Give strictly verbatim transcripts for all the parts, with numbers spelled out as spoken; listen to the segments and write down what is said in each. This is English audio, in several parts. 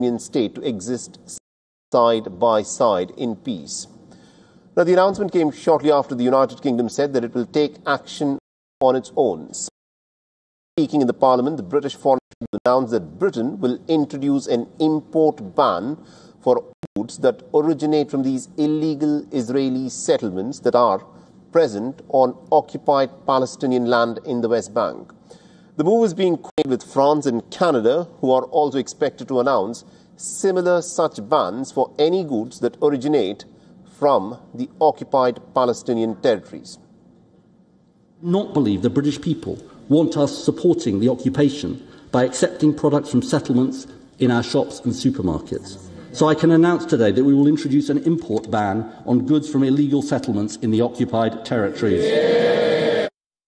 state to exist side by side in peace. Now, the announcement came shortly after the United Kingdom said that it will take action on its own. Speaking in the Parliament, the British Foreign Ministry announced that Britain will introduce an import ban for goods that originate from these illegal Israeli settlements that are present on occupied Palestinian land in the West Bank. The move is being coordinated with France and Canada, who are also expected to announce similar such bans for any goods that originate from the occupied Palestinian territories. Not believe the British people want us supporting the occupation by accepting products from settlements in our shops and supermarkets. So I can announce today that we will introduce an import ban on goods from illegal settlements in the occupied territories. Yeah.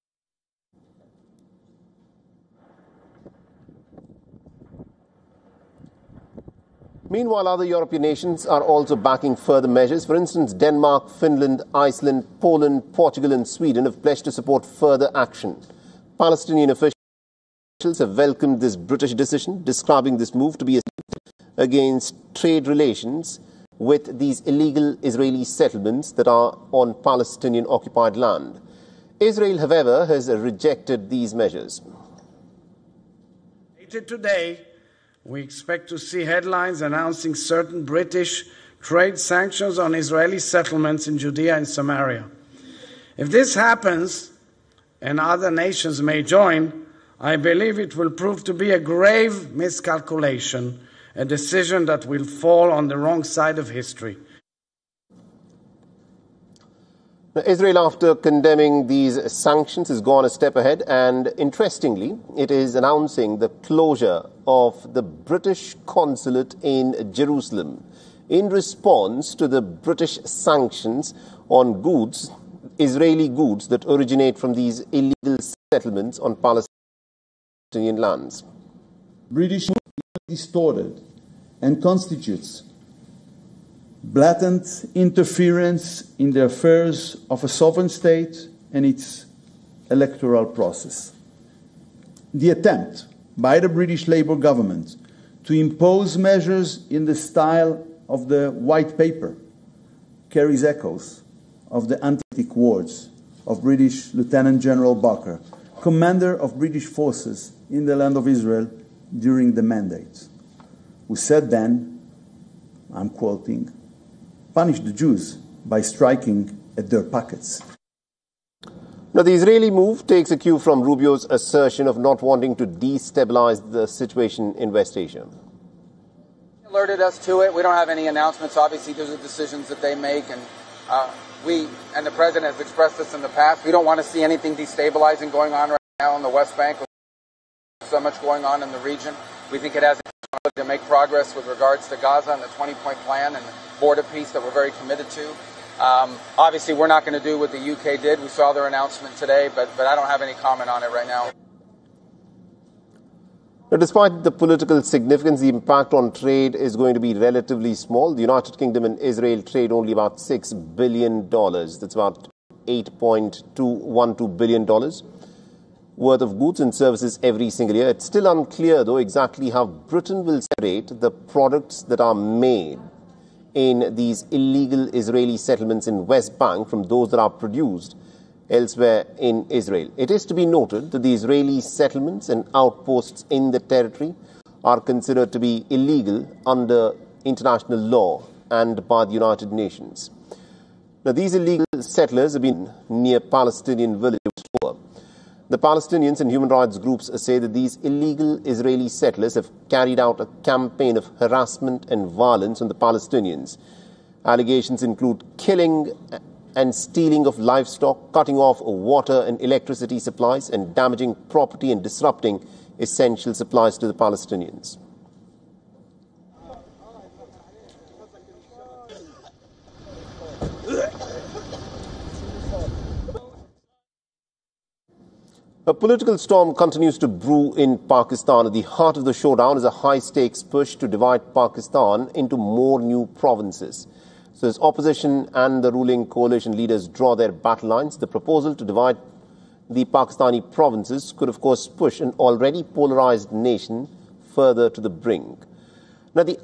Meanwhile, other European nations are also backing further measures. For instance, Denmark, Finland, Iceland, Poland, Portugal and Sweden have pledged to support further action. Palestinian officials have welcomed this British decision, describing this move to be a against trade relations with these illegal Israeli settlements that are on Palestinian occupied land. Israel, however, has rejected these measures. Later today, we expect to see headlines announcing certain British trade sanctions on Israeli settlements in Judea and Samaria. If this happens, and other nations may join, I believe it will prove to be a grave miscalculation, a decision that will fall on the wrong side of history. Now, Israel, after condemning these sanctions, has gone a step ahead, and interestingly, it is announcing the closure of the British consulate in Jerusalem in response to the British sanctions on goods, Israeli goods that originate from these illegal settlements on Palestinian lands. British distorted and constitutes blatant interference in the affairs of a sovereign state and its electoral process. The attempt by the British Labour government to impose measures in the style of the White Paper carries echoes of the antithetic words of British Lieutenant General Barker, commander of British forces in the land of Israel during the mandate, who said then, I'm quoting, "Punish the Jews by striking at their pockets." Now, the Israeli move takes a cue from Rubio's assertion of not wanting to destabilize the situation in West Asia. Alerted us to it. We don't have any announcements. Obviously, those are decisions that they make, and uh, we and the president has expressed this in the past. We don't want to see anything destabilizing going on right now in the West Bank. With so much going on in the region. We think it has to make progress with regards to Gaza and the twenty-point plan and the border peace that we're very committed to. Um, obviously, we're not going to do what the U K did. We saw their announcement today, but, but I don't have any comment on it right now. Now, despite the political significance, the impact on trade is going to be relatively small. The United Kingdom and Israel trade only about six billion dollars. That's about eight point two one two billion dollars worth of goods and services every single year. It's still unclear, though, exactly how Britain will separate the products that are made in these illegal Israeli settlements in West Bank from those that are produced elsewhere in Israel. It is to be noted that the Israeli settlements and outposts in the territory are considered to be illegal under international law and by the United Nations. Now, these illegal settlers have been near Palestinian villages. The Palestinians and human rights groups say that these illegal Israeli settlers have carried out a campaign of harassment and violence on the Palestinians. Allegations include killing and stealing of livestock, cutting off water and electricity supplies, and damaging property and disrupting essential supplies to the Palestinians. A political storm continues to brew in Pakistan. At the heart of the showdown is a high-stakes push to divide Pakistan into more new provinces. So as opposition and the ruling coalition leaders draw their battle lines, the proposal to divide the Pakistani provinces could, of course, push an already polarized nation further to the brink. Now, the